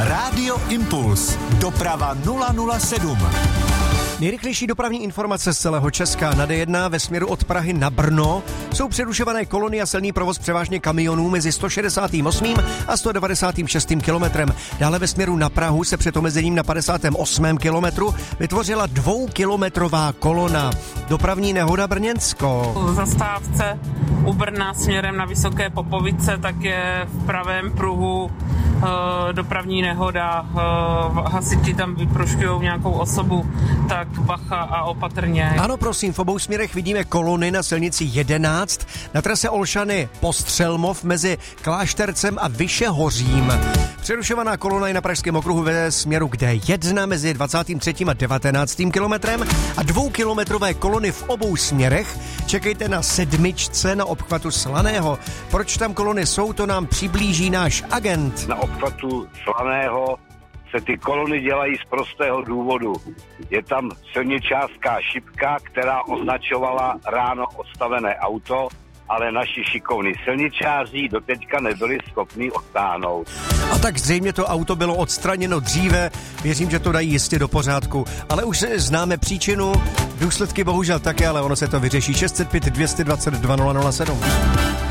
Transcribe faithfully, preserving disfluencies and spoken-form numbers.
Rádio Impuls. Doprava nula nula sedm. Nejrychlejší dopravní informace z celého Česka. Na D jedna ve směru od Prahy na Brno jsou přerušované kolony a silný provoz převážně kamionů mezi sto šedesát osm a sto devadesát šest kilometrem. Dále ve směru na Prahu se před omezením na padesát osm kilometru vytvořila dvoukilometrová kolona. Dopravní nehoda Brněnsko. V zastávce u Brna směrem na Vysoké Popovice tak je v pravém pruhu e, dopravní nehoda. E, hasiči tam vyprošťují nějakou osobu, tak bacha a opatrně. Ano, prosím, v obou směrech vidíme kolony na silnici jedenáct, na trase Olšany Postřelmov mezi Kláštercem a Vyšehořím. Přerušovaná kolona je na Pražském okruhu ve směru k D jedna mezi dvacátým třetím a devatenáctým kilometrem a dvoukilometrové kolony v obou směrech. Čekejte na sedmičce na obchvatu Slaného. Proč tam kolony jsou, to nám přiblíží náš agent. Na obchvatu Slaného se ty kolony dělají z prostého důvodu. Je tam silničářská šipka, která označovala ráno odstavené auto, ale naši šikovní silničáři doteďka nebyli schopni odtáhnout. A tak zřejmě to auto bylo odstraněno dříve, věřím, že to dají jistě do pořádku, ale už známe příčinu, důsledky bohužel také, ale ono se to vyřeší. šest set pět dvě dvacet dva nula nula sedm.